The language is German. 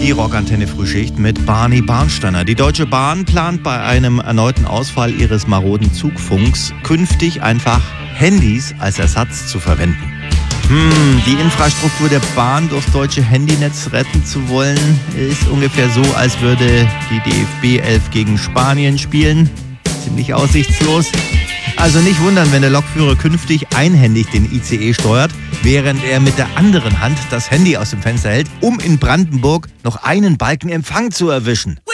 Die Rockantenne Frühschicht mit Barney Barnsteiner. Die Deutsche Bahn plant bei einem erneuten Ausfall ihres maroden Zugfunks künftig einfach Handys als Ersatz zu verwenden. Die Infrastruktur der Bahn durchs deutsche Handynetz retten zu wollen, ist ungefähr so, als würde die DFB 11 gegen Spanien spielen. Ziemlich aussichtslos. Also nicht wundern, wenn der Lokführer künftig einhändig den ICE steuert, während er mit der anderen Hand das Handy aus dem Fenster hält, um in Brandenburg noch einen Balken Empfang zu erwischen.